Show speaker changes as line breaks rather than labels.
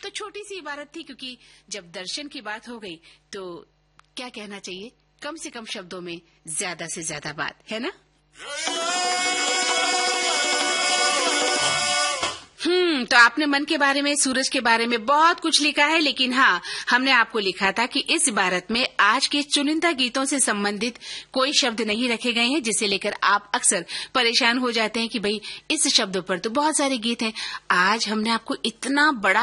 तो छोटी सी इबारत थी, क्योंकि जब दर्शन की बात हो गई तो क्या कहना चाहिए, कम से कम शब्दों में ज्यादा से ज्यादा बात, है ना? तो आपने मन के बारे में, सूरज के बारे में बहुत कुछ लिखा है, लेकिन हाँ, हमने आपको लिखा था कि इस इबारत में आज के चुनिंदा गीतों से संबंधित कोई शब्द नहीं रखे गए हैं, जिसे लेकर आप अक्सर परेशान हो जाते हैं कि भाई इस शब्दों पर तो बहुत सारे गीत हैं। आज हमने आपको इतना बड़ा